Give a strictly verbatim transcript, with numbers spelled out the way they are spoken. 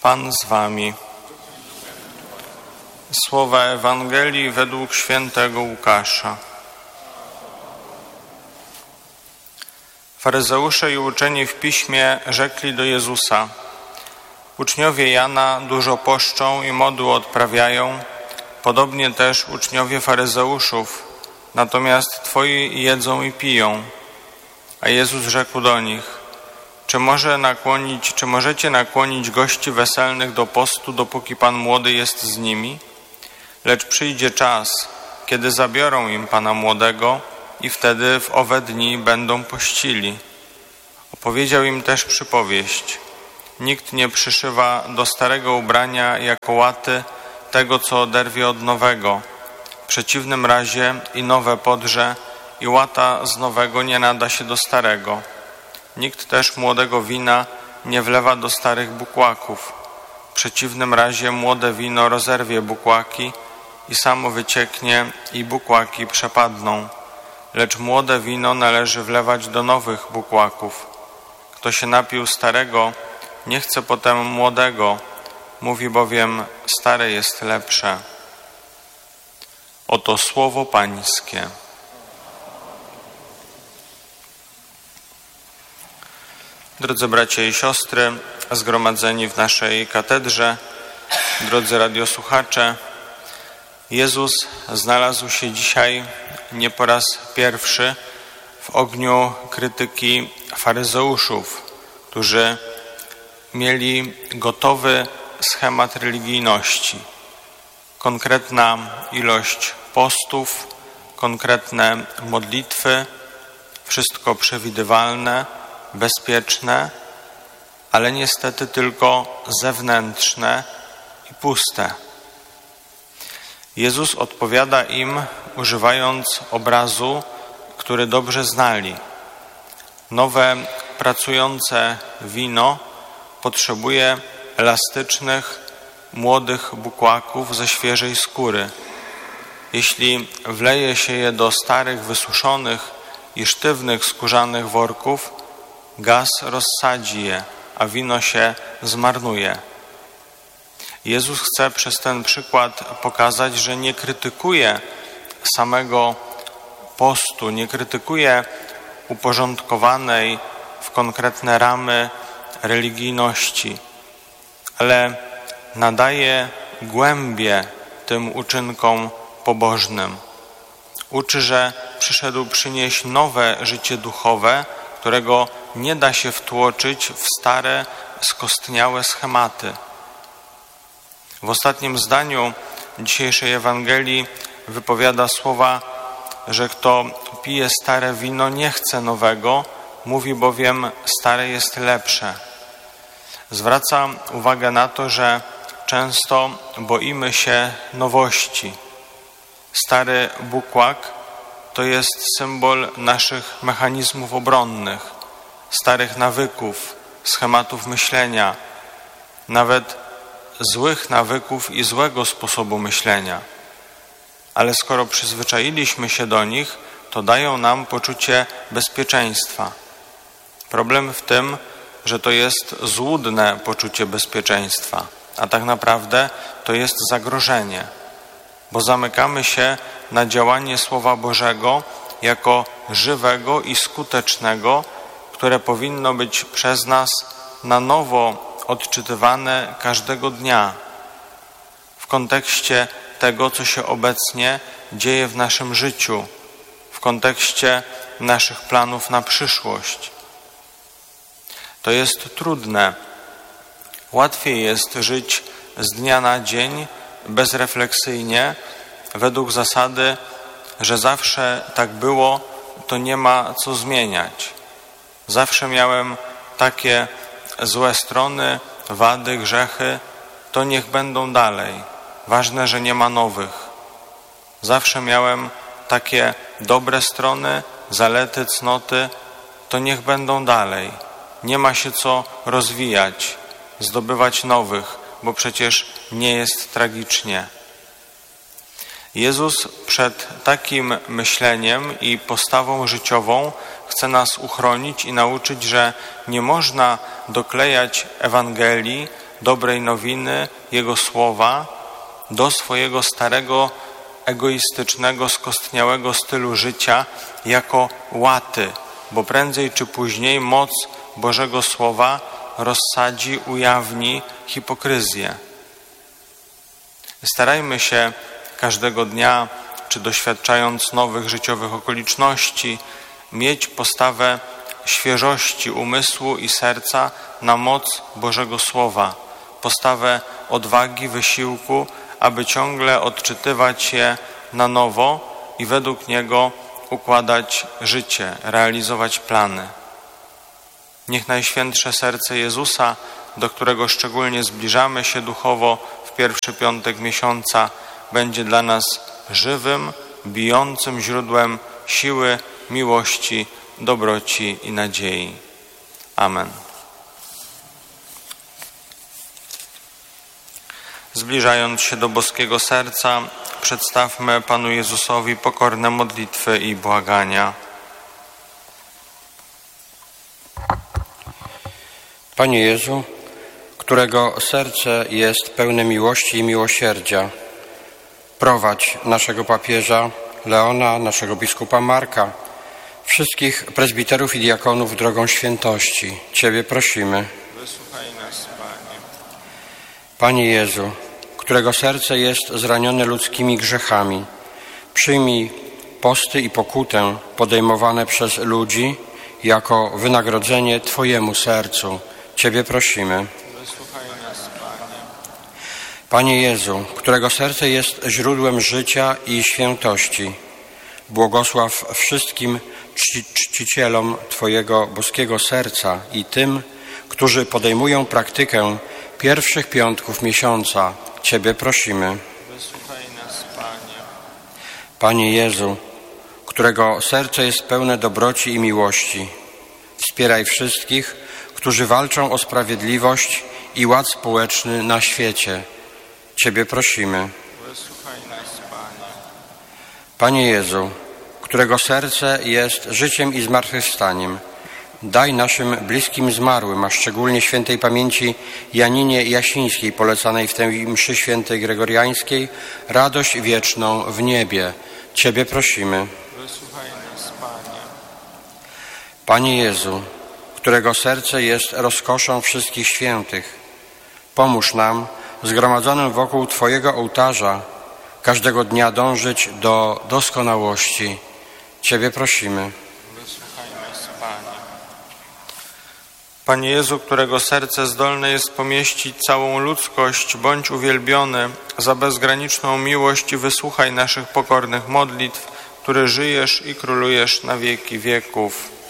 Pan z wami. Słowa Ewangelii według świętego Łukasza. Faryzeusze i uczeni w piśmie rzekli do Jezusa: uczniowie Jana dużo poszczą i modły odprawiają, podobnie też uczniowie faryzeuszów, natomiast twoi jedzą i piją. A Jezus rzekł do nich: Czy może nakłonić, czy możecie nakłonić gości weselnych do postu, dopóki Pan młody jest z nimi? Lecz przyjdzie czas, kiedy zabiorą im Pana młodego i wtedy w owe dni będą pościli. Opowiedział im też przypowieść. Nikt nie przyszywa do starego ubrania jako łaty tego, co oderwie od nowego. W przeciwnym razie i nowe podrze, i łata z nowego nie nada się do starego. Nikt też młodego wina nie wlewa do starych bukłaków. W przeciwnym razie młode wino rozerwie bukłaki i samo wycieknie i bukłaki przepadną. Lecz młode wino należy wlewać do nowych bukłaków. Kto się napił starego, nie chce potem młodego, mówi bowiem: stare jest lepsze. Oto słowo Pańskie. Drodzy bracia i siostry, zgromadzeni w naszej katedrze, drodzy radiosłuchacze, Jezus znalazł się dzisiaj nie po raz pierwszy w ogniu krytyki faryzeuszów, którzy mieli gotowy schemat religijności. Konkretna ilość postów, konkretne modlitwy, wszystko przewidywalne, bezpieczne, ale niestety tylko zewnętrzne i puste. Jezus odpowiada im, używając obrazu, który dobrze znali. Nowe, pracujące wino potrzebuje elastycznych, młodych bukłaków ze świeżej skóry. Jeśli wleje się je do starych, wysuszonych i sztywnych skórzanych worków, gaz rozsadzi je, a wino się zmarnuje. Jezus chce przez ten przykład pokazać, że nie krytykuje samego postu, nie krytykuje uporządkowanej w konkretne ramy religijności, ale nadaje głębię tym uczynkom pobożnym. Uczy, że przyszedł przynieść nowe życie duchowe, którego nie da się wtłoczyć w stare, skostniałe schematy. W ostatnim zdaniu dzisiejszej Ewangelii wypowiada słowa, że kto pije stare wino, nie chce nowego, mówi bowiem: stare jest lepsze. Zwraca uwagę na to, że często boimy się nowości. Stary bukłak to jest symbol naszych mechanizmów obronnych, starych nawyków, schematów myślenia, nawet złych nawyków i złego sposobu myślenia. Ale skoro przyzwyczailiśmy się do nich, to dają nam poczucie bezpieczeństwa. Problem w tym, że to jest złudne poczucie bezpieczeństwa, a tak naprawdę to jest zagrożenie, bo zamykamy się na działanie Słowa Bożego jako żywego i skutecznego, które powinno być przez nas na nowo odczytywane każdego dnia w kontekście tego, co się obecnie dzieje w naszym życiu, w kontekście naszych planów na przyszłość. To jest trudne. Łatwiej jest żyć z dnia na dzień, bezrefleksyjnie, według zasady, że zawsze tak było, to nie ma co zmieniać. Zawsze miałem takie złe strony, wady, grzechy, to niech będą dalej. Ważne, że nie ma nowych. Zawsze miałem takie dobre strony, zalety, cnoty, to niech będą dalej. Nie ma się co rozwijać, zdobywać nowych, bo przecież nie jest tragicznie. Jezus przed takim myśleniem i postawą życiową chce nas uchronić i nauczyć, że nie można doklejać Ewangelii dobrej nowiny, Jego słowa, do swojego starego, egoistycznego, skostniałego stylu życia jako łaty, bo prędzej czy później moc Bożego Słowa rozsadzi, ujawni hipokryzję. Starajmy się każdego dnia, czy doświadczając nowych życiowych okoliczności, mieć postawę świeżości umysłu i serca na moc Bożego Słowa, postawę odwagi, wysiłku, aby ciągle odczytywać je na nowo i według niego układać życie, realizować plany. Niech Najświętsze Serce Jezusa, do którego szczególnie zbliżamy się duchowo w pierwszy piątek miesiąca, będzie dla nas żywym, bijącym źródłem siły, miłości, dobroci i nadziei. Amen. Zbliżając się do boskiego serca, przedstawmy Panu Jezusowi pokorne modlitwy i błagania. Panie Jezu, którego serce jest pełne miłości i miłosierdzia, prowadź naszego papieża Leona, naszego biskupa Marka, wszystkich prezbiterów i diakonów drogą świętości. Ciebie prosimy. Wysłuchaj nas, Panie. Panie Jezu, którego serce jest zranione ludzkimi grzechami, przyjmij posty i pokutę podejmowane przez ludzi jako wynagrodzenie Twojemu sercu. Ciebie prosimy. Wysłuchaj nas, Panie. Panie Jezu, którego serce jest źródłem życia i świętości, błogosław wszystkim czci, czcicielom Twojego boskiego serca i tym, którzy podejmują praktykę pierwszych piątków miesiąca. Ciebie prosimy. Wysłuchaj nas, Panie. Panie Jezu, którego serce jest pełne dobroci i miłości, wspieraj wszystkich, którzy walczą o sprawiedliwość i ład społeczny na świecie. Ciebie prosimy. Wysłuchaj nas, Panie. Panie Jezu, którego serce jest życiem i zmartwychwstaniem, daj naszym bliskim zmarłym, a szczególnie świętej pamięci Janinie Jasińskiej, polecanej w tej mszy świętej gregoriańskiej, radość wieczną w niebie. Ciebie prosimy. Wysłuchaj nas, Panie. Panie Jezu, którego serce jest rozkoszą wszystkich świętych, pomóż nam, zgromadzonym wokół Twojego ołtarza, każdego dnia dążyć do doskonałości. Ciebie prosimy. Wysłuchaj nas, Panie. Panie Jezu, którego serce zdolne jest pomieścić całą ludzkość, bądź uwielbiony za bezgraniczną miłość i wysłuchaj naszych pokornych modlitw, który żyjesz i królujesz na wieki wieków.